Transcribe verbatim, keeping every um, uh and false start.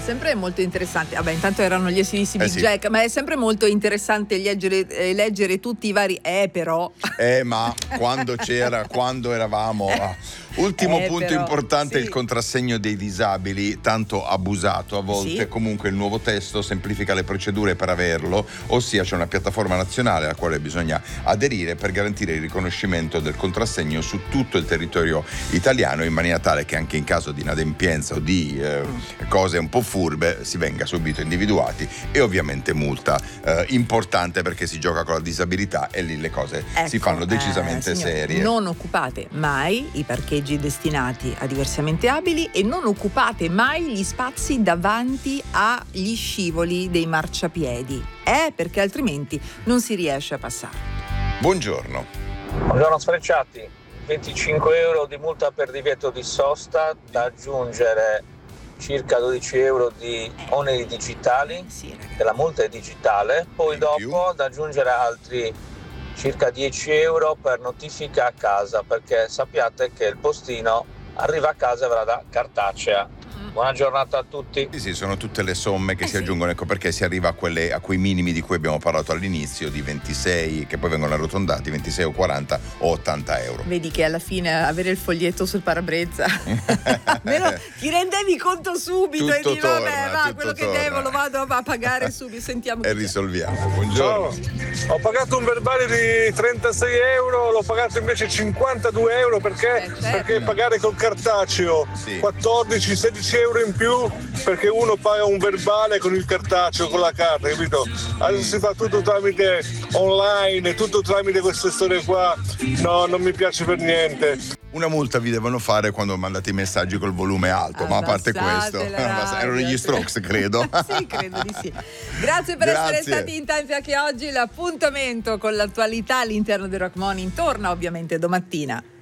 sempre molto interessante. Vabbè, intanto erano gli acidissimi Eh sì. Jack, ma è sempre molto interessante leggere, eh, leggere tutti i vari eh però. Eh, ma quando c'era, quando eravamo... ah. Ultimo Eh, punto però, importante, sì. il contrassegno dei disabili, tanto abusato a volte. Sì. Comunque il nuovo testo semplifica le procedure per averlo, ossia c'è una piattaforma nazionale alla quale bisogna aderire per garantire il riconoscimento del contrassegno su tutto il territorio italiano, in maniera tale che anche in caso di inadempienza o di eh, cose un po' furbe si venga subito individuati, e ovviamente multa eh, importante, perché si gioca con la disabilità e lì le cose Ecco, si fanno decisamente eh, signori, serie. Non occupate mai i parcheggi destinati a diversamente abili e non occupate mai gli spazi davanti agli scivoli dei marciapiedi, eh, perché altrimenti non si riesce a passare. Buongiorno. Buongiorno Sfrecciati, venticinque euro di multa per divieto di sosta, da aggiungere circa dodici euro di oneri digitali, Sì, ragazzi. che la multa è digitale, poi In dopo più? da aggiungere altri circa dieci euro per notifica a casa, perché sappiate che il postino arriva a casa e verrà da cartacea. Buona giornata a tutti. Sì, sì, sono tutte le somme che Eh si sì. aggiungono, ecco perché si arriva a, quelle, a quei minimi di cui abbiamo parlato all'inizio, di ventisei, che poi vengono arrotondati, ventisei o quaranta o ottanta euro. Vedi che alla fine avere il foglietto sul parabrezza almeno ti rendevi conto subito Tutto e dici vabbè, torna, va, tutto quello che torna. devo lo vado a pagare subito, sentiamo E chi c'è. risolviamo. Buongiorno. Ciao, ho pagato un verbale di trentasei euro, l'ho pagato invece cinquantadue euro perché, Eh, certo. perché pagare col cartaceo Sì. quattordici sedici euro in più, perché uno paga un verbale con il cartaceo, con la carta, capito? Adesso si fa tutto tramite online, tutto tramite queste storie qua, no, non mi piace per niente. Una multa vi devono fare quando mandate i messaggi col volume alto, ma a parte Abbassate questo, la radio, erano gli Strokes, credo. Sì, credo di sì. Grazie per essere Grazie. stati in tanti anche oggi. L'appuntamento con l'attualità all'interno del Rock Morning torna ovviamente domattina.